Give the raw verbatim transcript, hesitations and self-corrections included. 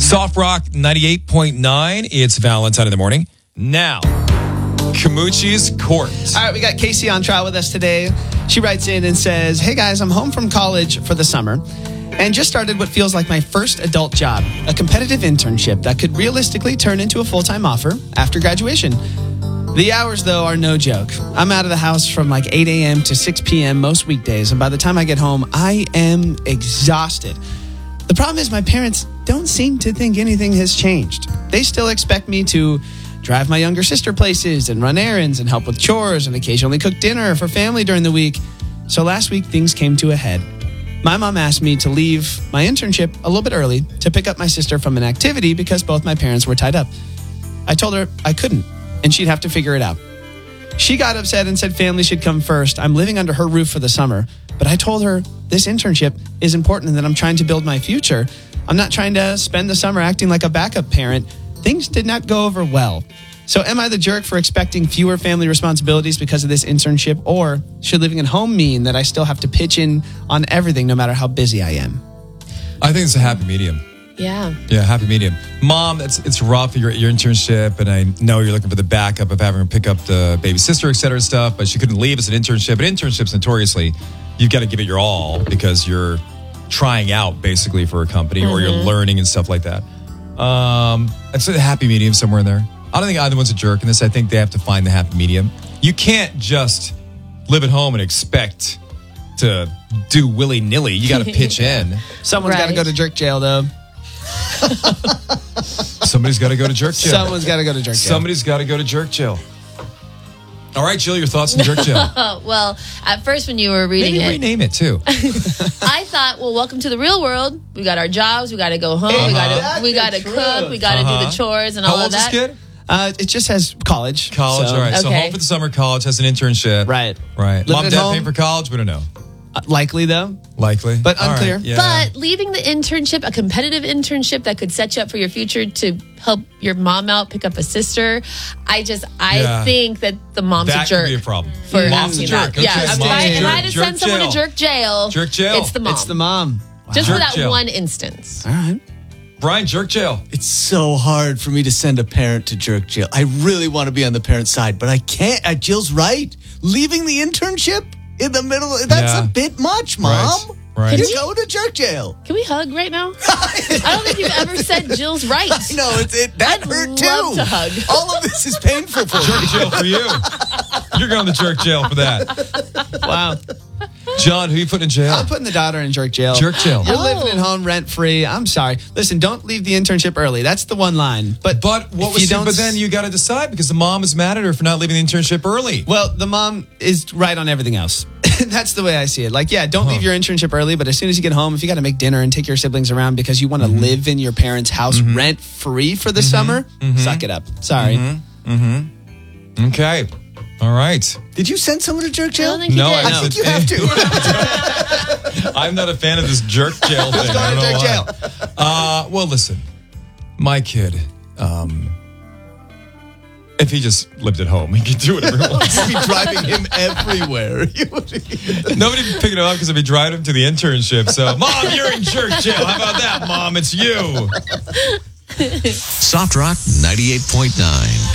Soft Rock ninety-eight point nine. It's Valentine in the morning. Now, Camucci's Court. All right, we got Casey on trial with us today. She writes in and says, "Hey guys, I'm home from college for the summer and just started what feels like my first adult job, a competitive internship that could realistically turn into a full-time offer after graduation. The hours, though, are no joke. I'm out of the house from like eight a.m. to six p.m. most weekdays, and by the time I get home, I am exhausted. The problem is my parents don't seem to think anything has changed. They still expect me to drive my younger sister places and run errands and help with chores and occasionally cook dinner for family during the week. So last week, things came to a head. My mom asked me to leave my internship a little bit early to pick up my sister from an activity because both my parents were tied up. I told her I couldn't, and she'd have to figure it out. She got upset and said family should come first. I'm living under her roof for the summer, but I told her this internship is important and that I'm trying to build my future. I'm not trying to spend the summer acting like a backup parent. Things did not go over well. So am I the jerk for expecting fewer family responsibilities because of this internship, or should living at home mean that I still have to pitch in on everything no matter how busy I am?" I think it's a happy medium. Yeah. Yeah, happy medium. Mom, it's it's rough at your, your internship, and I know you're looking for the backup of having her pick up the baby sister, et cetera, and stuff, but she couldn't leave. It's an internship. But internships, notoriously, you've got to give it your all because you're trying out, basically, for a company, mm-hmm. or you're learning and stuff like that. Um, it's a happy medium somewhere in there. I don't think either one's a jerk in this. I think they have to find the happy medium. You can't just live at home and expect to do willy-nilly. You got to pitch in. Someone's Right. got to go to jerk jail, though. Somebody's got to go to jerk jail. Someone's got to go to jerk jail. Somebody's got to go to jerk jail. All right, Jill, your thoughts on jerk jail? Oh, well, at first when you were reading Maybe it, rename it, too. I thought, well, welcome to the real world. We got our jobs. We got to go home. We got to we got to cook. We got to Uh-huh. do the chores and How all of old's this that. kid? Uh, it just has college. College, so- all right. So Okay. home for the summer, college, has an internship. Right. Right. Living Mom, at dad home. paying for college? We don't know. Uh, likely, though. Likely. But All right, unclear. yeah. But leaving the internship, a competitive internship that could set you up for your future to help your mom out, pick up a sister, I just, I Yeah. think that the mom's that a jerk. could be a problem. For Mom's a asking jerk. that. Yeah, Okay, if mom's I, a if I had to jerk. send someone jail. to jerk jail, Jerk jail. it's the mom. It's the mom. Wow. Just Jerk for that jail. one instance. All right. Brian, jerk jail. It's so hard for me to send a parent to jerk jail. I really want to be on the parent side, but I can't. Uh, Jill's right. Leaving the internship in the middle, that's Yeah. a bit much, Mom. Right. Right. You Can go to jerk jail. Can we hug right now? I don't think you've ever said Jill's right. I know, it's, it, that I'd hurt love too. to hug. All of this is painful for Jerk me. jail for you. You're going to jerk jail for that. Wow. John, who you putting in jail? I'm putting the daughter in jerk jail. Jerk jail. You're Oh. living at home rent free. I'm sorry. Listen, don't leave the internship early. That's the one line. But But what if was you the, don't but then you got to decide because the mom is mad at her for not leaving the internship early. Well, the mom is right on everything else. That's the way I see it. Like, yeah, don't Huh. leave your internship early, but as soon as you get home, if you got to make dinner and take your siblings around because you want to Mm-hmm. live in your parents' house rent free for the summer, suck it up. Sorry. Mm-hmm. Okay. All right. Did you send someone to jerk I jail? don't think you No, did. I I think you have to. I'm not a fan of this jerk jail thing. I don't know Jerk why. Uh, well, listen, my kid, um, if he just lived at home, he could do whatever he wants. You'd be driving him everywhere. You would- Nobody would pick it up because I'd be driving him to the internship. So, Mom, you're in jerk jail. How about that, Mom? It's you. Soft Rock ninety-eight point nine.